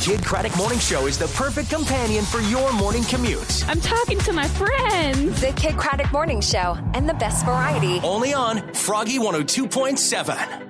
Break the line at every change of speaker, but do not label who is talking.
Kid Craddock Morning Show is the perfect companion for your morning commute.
I'm talking to my friends.
The Kid Craddock Morning Show and the best variety.
Only on Froggy 102.7.